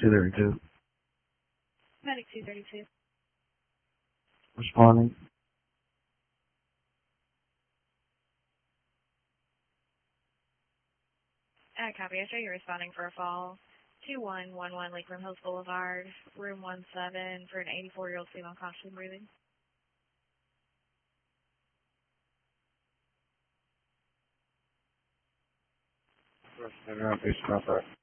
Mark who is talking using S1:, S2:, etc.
S1: 232.
S2: Medic 232.
S1: Responding.
S2: Copy. I show you responding for a fall. 2111 Lakeland Hills Boulevard, room 17 for an 84-year-old female conscious and breathing.
S1: First, based on that.